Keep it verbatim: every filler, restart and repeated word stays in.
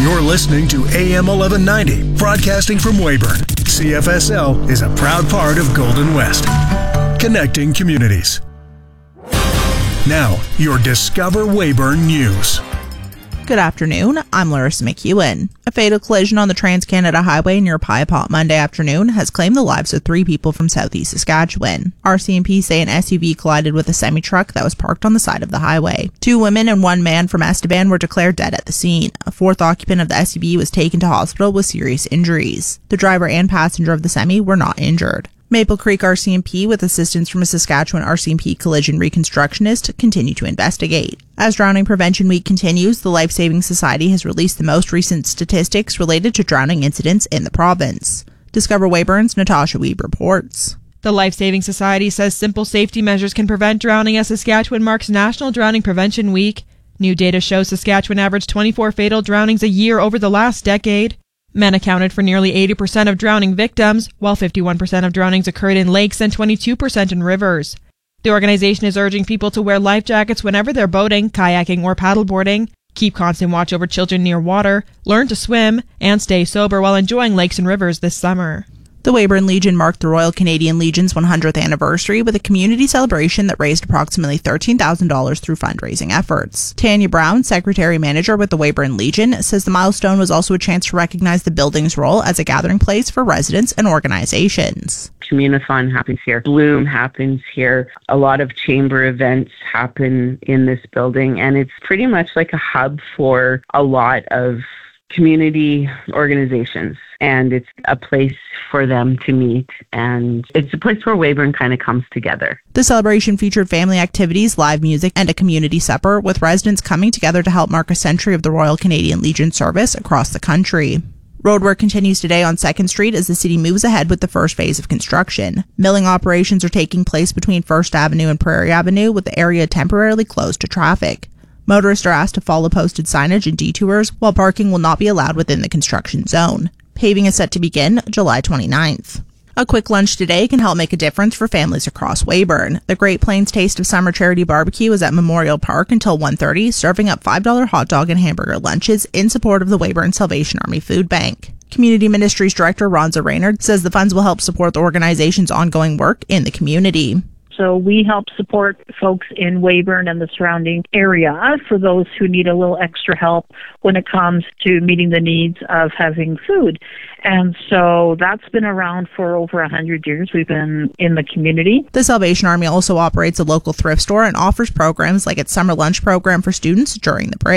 You're listening to A M eleven ninety, broadcasting from Weyburn. C F S L is a proud part of Golden West, connecting communities. Now, your Discover Weyburn News. Good afternoon, I'm Larissa McEwen. A fatal collision on the Trans-Canada Highway near Piepot Monday afternoon has claimed the lives of three people from southeast Saskatchewan. R C M P say an S U V collided with a semi-truck that was parked on the side of the highway. Two women and one man from Esteban were declared dead at the scene. A fourth occupant of the S U V was taken to hospital with serious injuries. The driver and passenger of the semi were not injured. Maple Creek R C M P, with assistance from a Saskatchewan R C M P collision reconstructionist, continue to investigate. As Drowning Prevention Week continues, the Life Saving Society has released the most recent statistics related to drowning incidents in the province. Discover Weyburn's Natasha Weeb reports. The Life Saving Society says simple safety measures can prevent drowning as Saskatchewan marks National Drowning Prevention Week. New data shows Saskatchewan averaged twenty-four fatal drownings a year over the last decade. Men accounted for nearly eighty percent of drowning victims, while fifty-one percent of drownings occurred in lakes and twenty-two percent in rivers. The organization is urging people to wear life jackets whenever they're boating, kayaking, or paddleboarding, keep constant watch over children near water, learn to swim, and stay sober while enjoying lakes and rivers this summer. The Weyburn Legion marked the Royal Canadian Legion's one hundredth anniversary with a community celebration that raised approximately thirteen thousand dollars through fundraising efforts. Tanya Brown, Secretary-Manager with the Weyburn Legion, says the milestone was also a chance to recognize the building's role as a gathering place for residents and organizations. Communathon happens here. Bloom happens here. A lot of chamber events happen in this building, and it's pretty much like a hub for a lot of community organizations, and it's a place for them to meet, and it's a place where Weyburn kind of comes together. The celebration featured family activities, live music, and a community supper, with residents coming together to help mark a century of the Royal Canadian Legion service across the country. Roadwork continues today on second Street as the city moves ahead with the first phase of construction. Milling operations are taking place between First Avenue and Prairie Avenue, with the area temporarily closed to traffic. Motorists are asked to follow posted signage and detours, while parking will not be allowed within the construction zone. Paving is set to begin July twenty-ninth. A quick lunch today can help make a difference for families across Weyburn. The Great Plains Taste of Summer Charity Barbecue is at Memorial Park until one thirty, serving up five dollars hot dog and hamburger lunches in support of the Weyburn Salvation Army Food Bank. Community Ministries Director Ronza Raynard says the funds will help support the organization's ongoing work in the community. So we help support folks in Weyburn and the surrounding area for those who need a little extra help when it comes to meeting the needs of having food. And so that's been around for over one hundred years. We've been in the community. The Salvation Army also operates a local thrift store and offers programs like its summer lunch program for students during the break.